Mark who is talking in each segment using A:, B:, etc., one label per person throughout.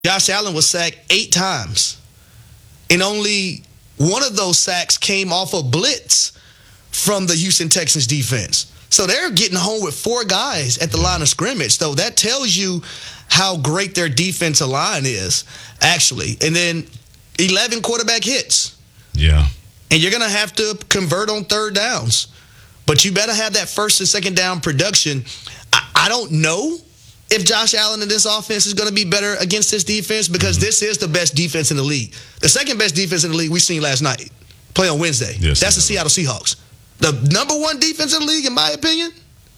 A: Josh Allen was sacked 8 times. And only one of those sacks came off a blitz from the Houston Texans defense. So they're getting home with 4 guys at the line of scrimmage. So that tells you how great their defensive line is, actually. And then 11 quarterback hits.
B: Yeah.
A: And you're going to have to convert on third downs. But you better have that first and second down production. I don't know if Josh Allen and this offense is going to be better against this defense, because this is the best defense in the league. The second best defense in the league we seen last night, play on Wednesday.
B: Yes,
A: that's the Seattle Seahawks. The number 1 defense in the league, in my opinion,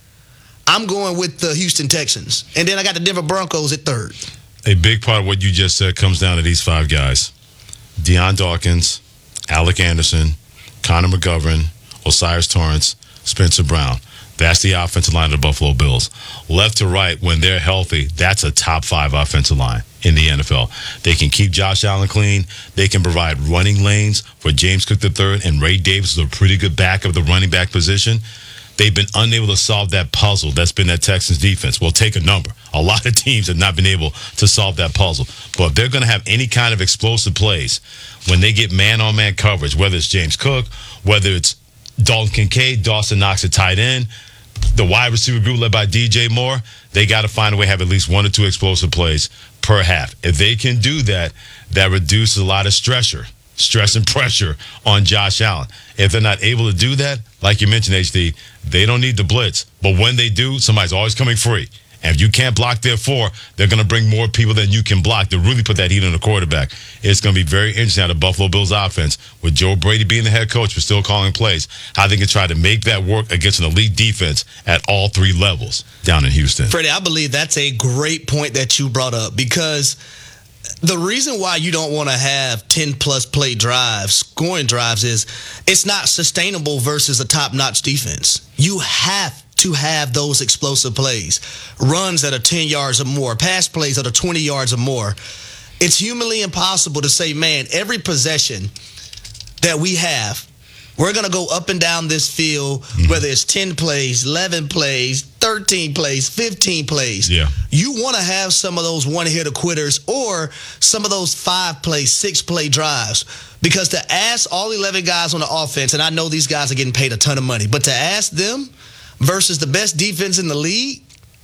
A: I'm going with the Houston Texans. And then I got the Denver Broncos at third.
B: A big part of what you just said comes down to these 5 guys. Deion Dawkins, Alec Anderson, Connor McGovern, Osiris Torrance, Spencer Brown. That's the offensive line of the Buffalo Bills. Left to right, when they're healthy, that's a top 5 offensive line in the NFL. They can keep Josh Allen clean. They can provide running lanes for James Cook III, and Ray Davis is a pretty good back of the running back position. They've been unable to solve that puzzle that's been that Texans defense. Well, take a number. A lot of teams have not been able to solve that puzzle. But if they're going to have any kind of explosive plays, when they get man-on-man coverage, whether it's James Cook, whether it's Dalton Kincaid, Dawson Knox at tight end, the wide receiver group led by DJ Moore, they got to find a way to have at least 1 or 2 explosive plays per half. If they can do that, that reduces a lot of stress and pressure on Josh Allen. If they're not able to do that, like you mentioned, HD, they don't need the blitz. But when they do, somebody's always coming free. And if you can't block their 4, they're going to bring more people than you can block to really put that heat on the quarterback. It's going to be very interesting how the Buffalo Bills offense, with Joe Brady being the head coach but still calling plays, how they can try to make that work against an elite defense at all 3 levels down in Houston.
A: Freddie, I believe that's a great point that you brought up, because the reason why you don't want to have 10-plus play drives, scoring drives, is it's not sustainable versus a top-notch defense. You have to have those explosive plays, runs that are 10 yards or more, pass plays that are 20 yards or more. It's humanly impossible to say, man, every possession that we have, we're going to go up and down this field, whether it's 10 plays, 11 plays, 13 plays, 15 plays.
B: Yeah.
A: You want to have some of those one-hitter quitters or some of those 5-play, 6-play drives. Because to ask all 11 guys on the offense, and I know these guys are getting paid a ton of money, but to ask them versus the best defense in the league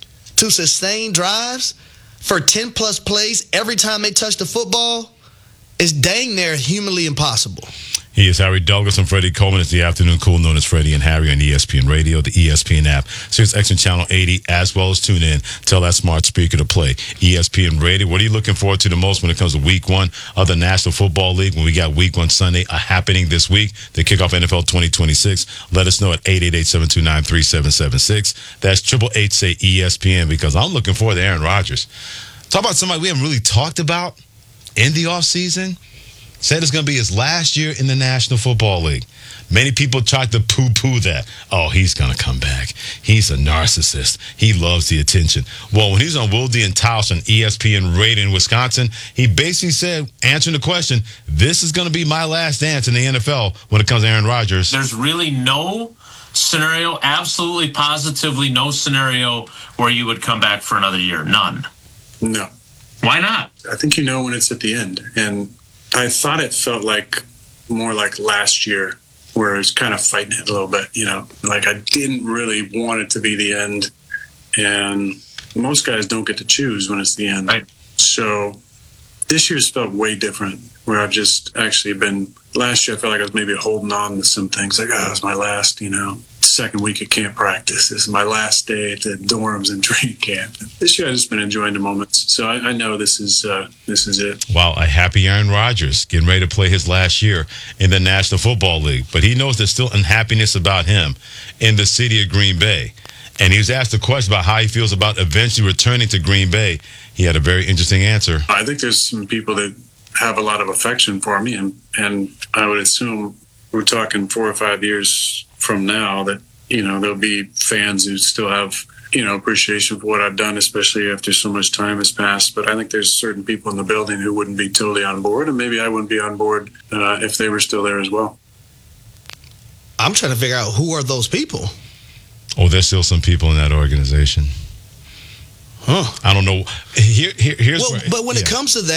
A: to sustain drives for 10-plus plays every time they touch the football is dang near humanly impossible.
B: He is Harry Douglas and Freddie Coleman. It's the afternoon cool, known as Freddie and Harry on ESPN Radio, the ESPN app, Sirius XM Channel 80, as well as tune in. Tell that smart speaker to play ESPN Radio. What are you looking forward to the most when it comes to Week 1 of the National Football League? When we got Week 1 Sunday happening this week, the kickoff NFL 2026. Let us know at 888-729-3776. That's 888-SAY-ESPN, because I'm looking forward to Aaron Rodgers. Talk about somebody we haven't really talked about in the offseason. Said it's going to be his last year in the National Football League. Many people tried to poo-poo that. Oh, he's going to come back. He's a narcissist. He loves the attention. Well, when he was on Wilde and Tausch on ESPN Radio in Wisconsin, he basically said, answering the question, this is going to be my last dance in the NFL when it comes to Aaron Rodgers.
C: There's really no scenario, absolutely positively no scenario where you would come back for another year. None.
D: No.
C: Why not?
D: I think you know when it's at the end. And I thought it felt like more like last year, where I was kind of fighting it a little bit, like I didn't really want it to be the end. And most guys don't get to choose when it's the end.
C: Right.
D: So this year's felt way different, where I've just actually been, last year I felt like I was maybe holding on to some things, like, oh, it's my last, second week at camp practice. This is my last day at the dorms and training camp. This year I've just been enjoying the moments. So I know this is it.
B: Wow, a happy Aaron Rodgers getting ready to play his last year in the National Football League. But he knows there's still unhappiness about him in the city of Green Bay. And he was asked a question about how he feels about eventually returning to Green Bay. He had a very interesting answer.
D: I think there's some people that have a lot of affection for me, and I would assume we're talking 4 or 5 years from now that, there'll be fans who still have, appreciation for what I've done, especially after so much time has passed. But I think there's certain people in the building who wouldn't be totally on board, and maybe I wouldn't be on board if they were still there as well.
A: I'm trying to figure out who are those people.
B: Oh, there's still some people in that organization. I don't know. Here's
A: Well,
B: where,
A: but when it
B: yeah.
A: comes to that.